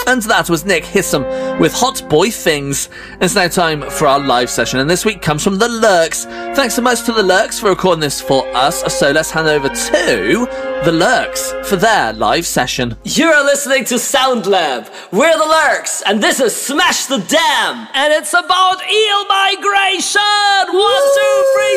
And that was Nick Hissam with Hot Boy Things. And it's now time for our live session, and this week comes from The Lurks. Thanks so much to The Lurks for recording this for us. So let's hand over to The Lurks for their live session. You're listening to Sound Lab. We're The Lurks, and this is Smash the Dam, and it's about eel migration. 1, 2, 3.